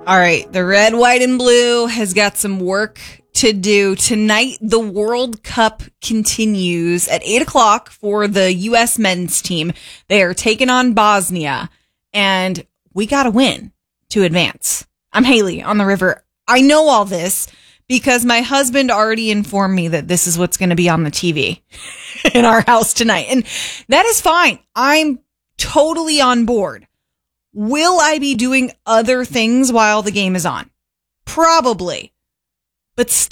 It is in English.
All right, the red, white, and blue has got some work to do. Tonight, the World Cup continues at 8 o'clock for the U.S. men's team. They are taking on Bosnia, and we got to win to advance. I'm Haley on the river. I know all this because my husband already informed me that this is what's going to be on the TV in our house tonight. And that is fine. I'm totally on board. Will I be doing other things while the game is on? Probably. But still,